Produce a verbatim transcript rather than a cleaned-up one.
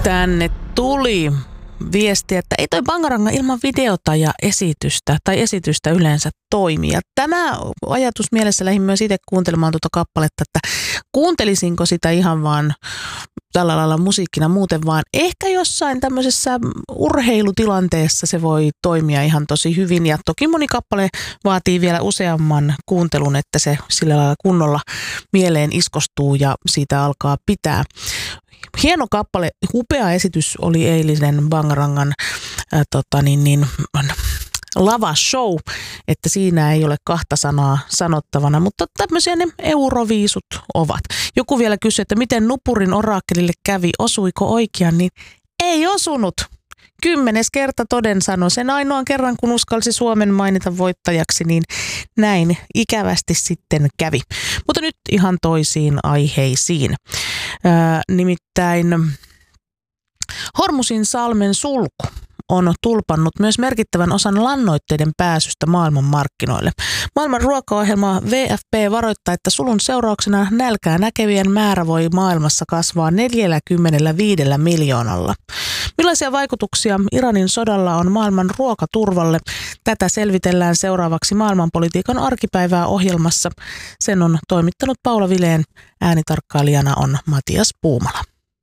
Tänne tuli viesti, että ei toi Bangaranga ilman videota ja esitystä tai esitystä yleensä toimi. Ja tämä ajatus mielessä lähdin myös itse kuuntelemaan tuota kappaletta, että kuuntelisinko sitä ihan vaan tällä lailla musiikkina muuten, vaan ehkä jossain tämmöisessä urheilutilanteessa se voi toimia ihan tosi hyvin. Ja toki moni kappale vaatii vielä useamman kuuntelun, että se sillä lailla kunnolla mieleen iskostuu ja siitä alkaa pitää. Hieno kappale, upea esitys oli eilisen Bangarangan äh, tota niin, niin, lava show, että siinä ei ole kahta sanaa sanottavana, mutta tämmöisiä ne euroviisut ovat. Joku vielä kysyi, että miten Nupurin oraakkelille kävi, osuiko oikean, niin ei osunut. Kymmenes kerta toden sano. Sen ainoan kerran, kun uskalsi Suomen mainita voittajaksi, niin näin ikävästi sitten kävi. Mutta nyt ihan toisiin aiheisiin. Ää, nimittäin Hormusin salmen sulku on tulpannut myös merkittävän osan lannoitteiden pääsystä maailman markkinoille. Maailman ruokaohjelma W F P varoittaa, että sulun seurauksena nälkää näkevien määrä voi maailmassa kasvaa neljäkymmentäviisi miljoonalla. Millaisia vaikutuksia Iranin sodalla on maailman ruokaturvalle? Tätä selvitellään seuraavaksi maailmanpolitiikan arkipäivää ohjelmassa. Sen on toimittanut Paula Vileen, äänitarkkailijana on Matias Puumala.